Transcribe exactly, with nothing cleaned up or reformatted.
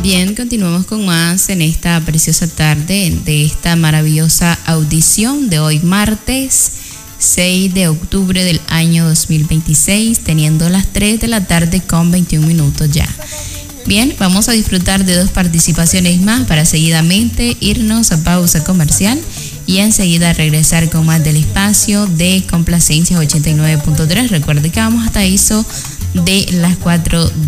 Bien, continuamos con más en esta preciosa tarde de esta maravillosa audición de hoy martes seis de octubre del año dos mil veintiséis, teniendo las tres de la tarde con veintiún minutos ya. Bien, vamos a disfrutar de dos participaciones más para seguidamente irnos a pausa comercial y enseguida regresar con más del espacio de Complacencias ochenta y nueve punto tres. Recuerde que vamos hasta eso de las cuatro